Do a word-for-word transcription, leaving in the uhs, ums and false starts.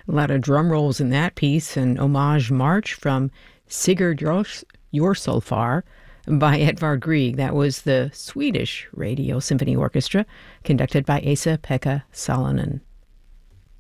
A lot of drum rolls in that piece, an homage march from Sigurd Jors- Jorsalfar by Edvard Grieg. That was the Swedish Radio Symphony Orchestra, conducted by Esa-Pekka Salonen.